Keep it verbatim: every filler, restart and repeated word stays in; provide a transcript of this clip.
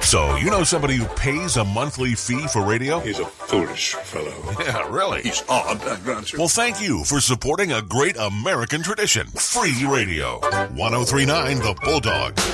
So, you know somebody who pays a monthly fee for radio? He's a foolish fellow. Yeah, really? He's odd, that grancer. Well, thank you for supporting a great American tradition. Free radio. ten thirty-nine The Bulldog.